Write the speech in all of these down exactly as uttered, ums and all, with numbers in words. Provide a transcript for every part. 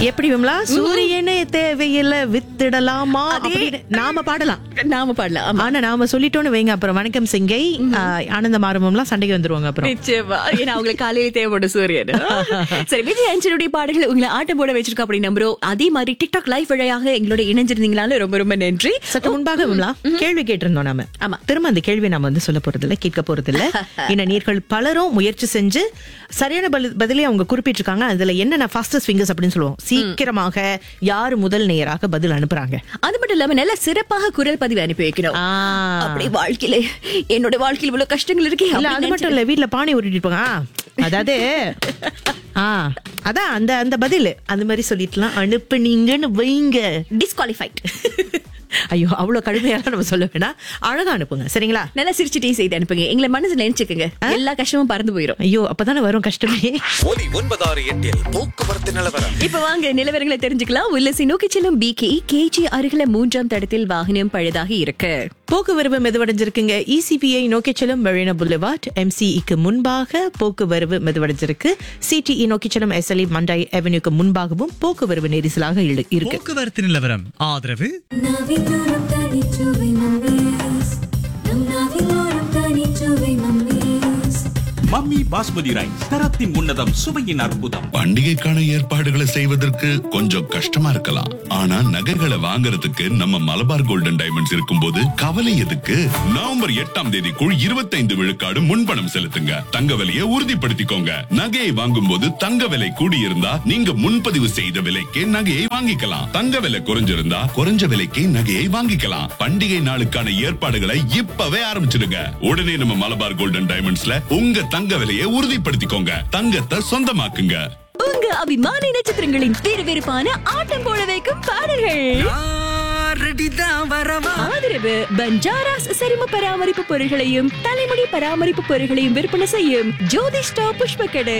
எப்படி விமலா? சூரியனே தேவையில்லை வித்திடலாமா அப்படின்னு நாம பாடலாம், நாம பாடலாம். ஆனா நாம சொல்லிட்டோன்னு வைங்க, அப்புறம் வணக்கம் சிங்கை ஆனந்தம் ஆரம்பம்லாம் சண்டைக்கு வந்துருவாங்க. அப்புறம் நிச்சயமா, ஏன்னா அவங்களுக்கு காலையில தேவைப்படும் சூரியன். சரி, விஜய் ஆண்டனியுடைய பாடல்கள் உங்களை ஆட்டம் போட வச்சிருக்கோம் அப்படின்னு நம்புறோம். அதே மாதிரி டிக்டாக் லைவ் வழியாக எங்களோட இணைஞ்சிருந்தீங்களால ரொம்ப ரொம்ப நன்றி. சற்று முன்பாக விமலா கேள்வி கேட்டிருந்தோம் நாம. ஆமா, திரும்ப அந்த கேள்வி நாம வந்து சொல்ல போறது இல்ல, கேட்க போறது இல்ல. ஏன்னா நீர்கள் பலரும் முயற்சி செஞ்சு சரியான பதிலே அவங்க குறிப்பிட்டிருக்காங்க. அதுல என்ன ஃபாஸ்டஸ்ட் ஃபிங்கர்ஸ் அப்படின்னு சொல்லுவோம். சீக்கிரமாக யாரு முதல் நேராக பதில் அனுப்புறாங்க. அது மட்டும் இல்லாம நல்ல சிறப்பாக குரல் பதிவு அனுப்பி வைக்கணும். அப்படி வாழ்க்கையில என்னோட வாழ்க்கையில இவ்வளவு கஷ்டங்கள் இருக்கு. அது மட்டும் இல்ல, வீட்டுல பானை உருட்டிட்டு இருப்பாங்க. அதாவது ஆஹ் அதான் அந்த அந்த பதில் அந்த மாதிரி சொல்லிட்டுலாம் அனுப்புனீங்கன்னு வைங்க, டிஸ்குவாலிஃபைட். ஐயோ, அவ்வளவு கடுமையாக நம்ம சொல்ல வேணாம், அழகா அனுப்புங்க சரிங்களா? நல்லா சிரிச்சுட்டே செய்து அனுப்புங்க, எங்களை மனசுல நினைச்சுக்கோங்க, எல்லா கஷ்டமும் பறந்து போயிடும். ஐயோ, அப்பதானே வரும் கஷ்டமே. போக்குவரத்து நிலவரம். இப்ப வாங்க நிலவரங்களை தெரிஞ்சுக்கலாம். உல்லசி நோக்கி செல்லும் பிகே கேஜி அருகில மூன்றாம் தடத்தில் வாகனம் பழுதாகி இருக்கு. போக்குவரவு மெதுவடைஞ்சிருக்குங்க. இசிபிஐ நோக்கி செல்லும் மெரினா புல்லவார்ட் எம்சிஇக்கு முன்பாக போக்குவரவு மெதுவடைஞ்சிருக்கு. சிடிஇ நோக்கி செல்லும் எஸ்எல்இ மண்டாய் அவென்யூக்கு முன்பாகவும் போக்குவரவு நெரிசலாக இருக்கு. போக்குவரத்து நிலவரம் ஆதரவு மம்மி பாஸ்மதி ரைஸ், தரத்தின் உன்னதம், சுவையின் அற்புதம். பண்டிகைக்கான ஏற்பாடுகளை செய்வதற்கு கொஞ்சம் கஷ்டமா இருக்கலாம், ஆனா நகைகளை வாங்குறதுக்கு நம்ம மலபார் கோல்டன் டைமண்ட்ஸ் இருக்கும்போது கவலை எதுக்கு? நவம்பர் எட்டாம் தேதிக்குள் இருபத்தைந்து விழுக்காடு முன்பணம் செலுத்துங்க. தங்க விலையை உறுதிப்படுத்திக்கோங்க. நகையை வாங்கும் போது தங்க விலை கூடியிருந்தா நீங்க முன்பதிவு செய்த விலைக்கே நகையை வாங்கிக்கலாம். தங்க விலை குறைஞ்சிருந்தா குறைஞ்ச விலைக்கே நகையை வாங்கிக்கலாம். பண்டிகை நாளுக்கான ஏற்பாடுகளை இப்பவே ஆரம்பிச்சிடுங்க. உடனே நம்ம மலபார் கோல்டன் டைமண்ட்ஸ்ல உங்க தங்க விலையை உறுதிப்படுத்திக்கோங்க. தங்கத்தை சொந்தமாக்குங்க. உங்க அபிமான நட்சத்திரங்களின் வேறு வேறுபான ஆட்டம் போட வைக்கும் பாடல்கள். ஆதரவு பஞ்சாராஸ் சரும பராமரிப்பு பொருட்களையும் தலைமுடி பராமரிப்பு பொருட்களையும் விற்பனை செய்யும் ஜோதிஷ்டா புஷ்ப கடை.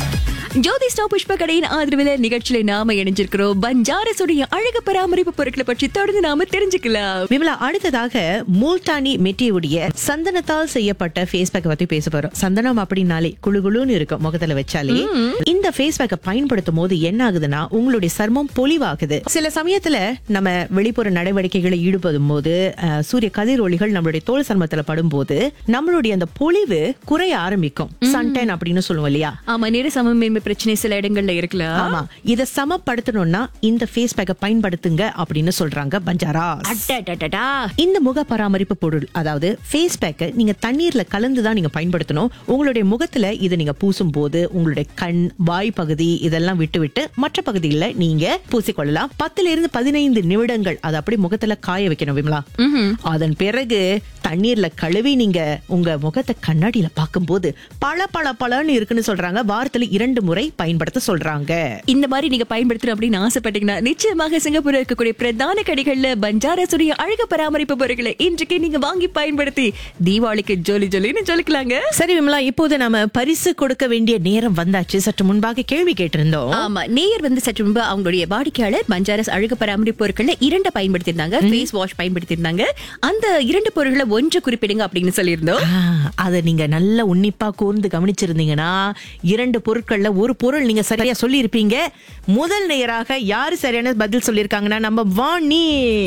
ஜோதிஷ்டா புஷ்ப கடையின் ஆதரவுல நிகழ்ச்சியில நாம இணைஞ்சிருக்கிறோம். பஞ்சாரசுடைய அழகு பராமரிப்பு பொருட்களை பற்றி தொடர்ந்து நாம தெரிஞ்சுக்கலாம். விமலா, அடுத்ததாக மூல்டானி மெட்டியுடைய சந்தனத்தால் செய்யப்பட்ட ஃபேஸ் பேக் பத்தி பேச போறோம். சந்தனம் அப்படின்னாலே குழு குழுன்னு இருக்கும் முகத்துல வச்சாலே. இந்த ஃபேஸ் பேக்கை பயன்படுத்தும் போது என்ன ஆகுதுன்னா உங்களுடைய சர்மம் பொலிவாகுது. சில சமயத்துல நம்ம வெளிப்புற நடவடிக்கைகளை ஈடுபடும் போது சூரிய கதிர் ஒளிகள் நம்மளுடைய தோல் சர்மத்துல படும் போது நம்மளுடைய அந்த பொலிவு குறைய ஆரம்பிக்கும். சன்டைன் அப்படின்னு சொல்லுவோம் இல்லையா? ஆமா, நேர சமமின்மை பிரச்சனை சில இடங்கள்ல இருக்குல்ல. ஆமா, இத சமப்படுத்தணும்னா இந்த ஃபேஸ் பேக்கை பயன்படுத்துங்க அப்படின்னு சொல்றாங்க பஞ்சாராஸ். இந்த முக பராமரிப்பு பொருள், அதாவது ஃபேஸ் பேக்கை நீங்க தண்ணீர்ல கலந்துதான் நீங்க பயன்படுத்தணும். உங்களுடைய முகத்துல இதை நீங்க பூசும் போது உங்களுடைய கண், வாய் பகுதி இதெல்லாம் விட்டு விட்டு மற்ற பகுதியில நீங்க பூசிக்கொள்ளலாம். பத்துல இருந்து பதினைந்து நிமிடங்கள் அதை அப்படி முகத்துல காய வைக்கணும் விமலா. அதன் பிறகு தண்ணீர்ல கழுவி நீங்க உங்க முகத்தை கண்ணாடியில பார்க்கும் போது பல பல பலன்னு இருக்குன்னு சொல்றாங்க. வாரத்துல இரண்டு முறை பயன்படுத்த சொல்றாங்க. இந்த மாதிரி நீங்க பயன்படுத்தணும் அப்படின்னு ஆசைப்பட்டீங்கன்னா நிச்சயமாக சிங்கப்பூர் இருக்கக்கூடிய பிரதான கடைகள்ல பஞ்சாரசுடைய அழகு பராமரிப்பு பொருட்களை இன்றைக்கு நீங்க வாங்கி பயன்படுத்தி தீபாவளிக்கு ஜொலி ஜொலின்னு சொல்லிக்கலாங்க. சரி விமலா, இப்போது நாம பரிசு கொடுக்க வேண்டிய நேரம் வந்தாச்சு. சற்று முன்பாக கேள்வி கேட்டிருந்தோம். ஆமா, நேயர் வந்து சற்று முன்பு அவங்களுடைய வாடிக்கையாளர் பஞ்சாரஸ் அழகு பராமரிப்பு பொருட்கள்ல இரண்டு பயன்படுத்திருந்தாங்க. Face wash பயன்படுத்திருந்தாங்க. அந்த இரண்டு பொருட்களை ஒன்று குறிப்பிடுங்க அப்படின்னு சொல்லியிருந்தோம். அதை நீங்க நல்ல உன்னிப்பா கூர்ந்து கவனிச்சிருந்தீங்கன்னா இரண்டு பொருட்கள்ல ஒரு பொருள் நீங்க சரியா சொல்லி இருப்பீங்க. முதல் நேயராக யாரு சரியான பதில் சொல்லிருக்காங்கன்னா நம்ம வாணி.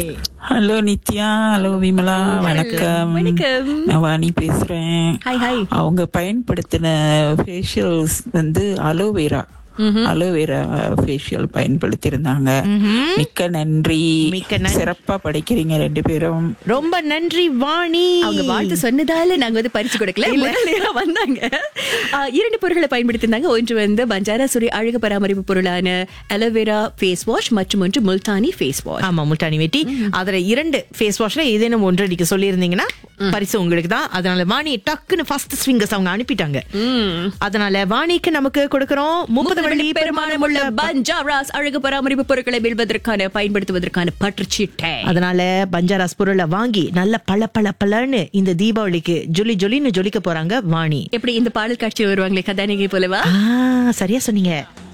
ஹலோ நித்யா, ஹலோ விமலா, வணக்கம். வணக்கம், நான் வாணி பேசுறேன். Hi hi. அவங்க பயன்படுத்தின ஃபேஷியல்ஸ் வந்து அலோவேரா அலோவேரா ஃபேஷியல் பயன்படுத்தி இருந்தாங்க. மிக்க நன்றி, சிறப்பா படிக்கிறீங்க ரெண்டு பேரும். ரொம்ப நன்றி வாணி. அவங்க வாழ்த்து சொன்னதால நாங்க வந்து பரிசு கொடுக்கல, வந்தாங்க. இரண்டு பொருட்களை பயன்படுத்தி இருந்தாங்க. ஒன்று வந்து பஞ்சாரசுடைய அழகு பராமரிப்பு பொருளான அலோவேரா ஃபேஸ் வாஷ் மற்றும் ஒன்று முல்தானி ஃபேஸ் வாஷ். ஆமா, முல்தானி வெட்டி. அதுல இரண்டு ஃபேஸ் வாஷ்ல ஏதேனும் ஒன்று நீங்க சொல்லி இருந்தீங்கன்னா பரிசு உங்களுக்கு தான். அதனால வாணி டக்குன்னு ஃபர்ஸ்ட் ஸ்விங்கர்ஸ் அவங்க அனுப்பிட்டாங்க. அதனால வாணிக்கு நமக்கு கொடுக்கிறோம் முப்பது வெள்ளி பெருமானம் உள்ள பஞ்சாராஸ் அழகு பராமரிப்பு பொருட்களை வெல்வதற்கான பயன்படுத்துவதற்கான பற்றுச்சீட்டை. அதனால பஞ்சாராஸ் பொருளை வாங்கி நல்ல பல பல பலன்னு இந்த தீபாவளிக்கு ஜொலி ஜொலின்னு ஜொலிக்க போறாங்க வாணி. எப்படி இந்த பாடல் காட்சி வருவாங்களே கதாநாயகி போலவா? சரியா சொன்னீங்க.